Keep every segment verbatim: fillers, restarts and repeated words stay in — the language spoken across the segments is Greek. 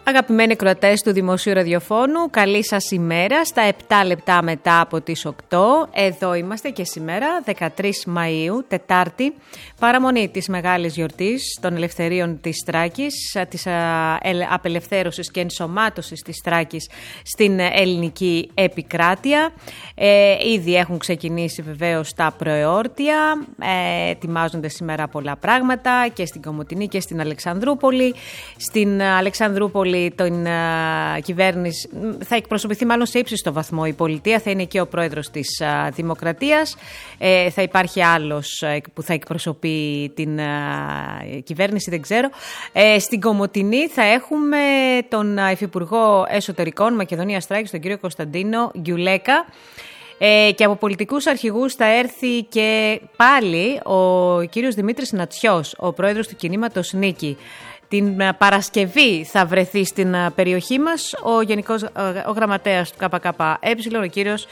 Αγαπημένοι ακροατές του Δημοσίου Ραδιοφώνου, καλή σας ημέρα στα επτά λεπτά μετά από τις οκτώ. Εδώ είμαστε και σήμερα, δεκατρείς Μαΐου, Τετάρτη, παραμονή της μεγάλης γιορτής των ελευθερίων της Θράκης, της απελευθέρωσης και ενσωμάτωσης της Θράκης στην ελληνική επικράτεια. Ε, ήδη έχουν ξεκινήσει βεβαίως τα προεόρτια, ε, ετοιμάζονται σήμερα πολλά πράγματα και στην Κομοτηνή και στην Αλεξανδρούπολη. Στην Αλεξανδρούπολη την uh, κυβέρνηση θα εκπροσωπηθεί μάλλον σε ύψιστο βαθμό η πολιτεία, θα είναι εκεί ο πρόεδρος της uh, Δημοκρατίας, ε, θα υπάρχει άλλος uh, που θα εκπροσωπεί την uh, κυβέρνηση, δεν ξέρω. Ε, στην Κομοτηνή θα έχουμε τον uh, Υφυπουργό Εσωτερικών Μακεδονίας Θράκης, τον κύριο Κωνσταντίνο Γκιουλέκα. Ε, και από πολιτικούς αρχηγούς θα έρθει και πάλι ο κύριος Δημήτρης Νατσιός, ο πρόεδρος του κινήματος Νίκη. Την Παρασκευή θα βρεθεί στην περιοχή μας ο Γενικός ο Γραμματέας του ΚΚΕ, ο κύριος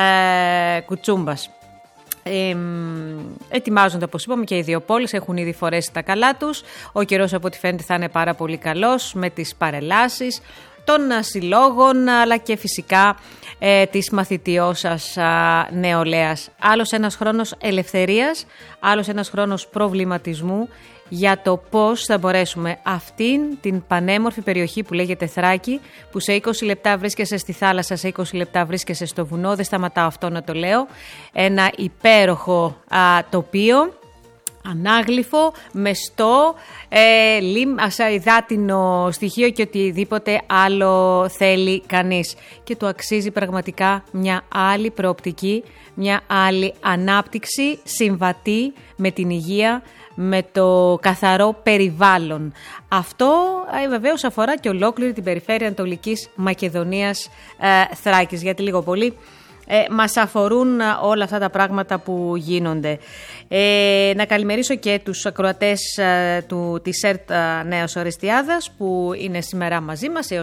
ε, Κουτσούμπας. Ε, ετοιμάζονται, όπως είπαμε, και οι δύο πόλεις έχουν ήδη φορέσει τα καλά τους. Ο καιρός, από ό,τι φαίνεται, θα είναι πάρα πολύ καλός, με τις παρελάσεις των συλλόγων, αλλά και φυσικά ε, της μαθητιώσας νεολαίας. Άλλος ένας χρόνος ελευθερίας, άλλος ένας χρόνος προβληματισμού για το πώς θα μπορέσουμε αυτήν την πανέμορφη περιοχή που λέγεται Θράκη, που σε είκοσι λεπτά βρίσκεσαι στη θάλασσα, σε είκοσι λεπτά βρίσκεσαι στο βουνό, δεν σταματάω αυτό να το λέω, ένα υπέροχο α, τοπίο, ανάγλυφο, μεστό, ε, λιμ, υδάτινο στοιχείο και οτιδήποτε άλλο θέλει κανείς. Και του αξίζει πραγματικά μια άλλη προοπτική, μια άλλη ανάπτυξη συμβατή με την υγεία, με το καθαρό περιβάλλον. Αυτό ε, βεβαίως αφορά και ολόκληρη την περιφέρεια Ανατολικής Μακεδονίας ε, Θράκης, γιατί λίγο πολύ ε, μας αφορούν όλα αυτά τα πράγματα που γίνονται. Ε, να καλημερίσω και τους ακροατές ε, του, της ΕΡΤ ε, Νέας Ορεστιάδας που είναι σήμερα μαζί μας έως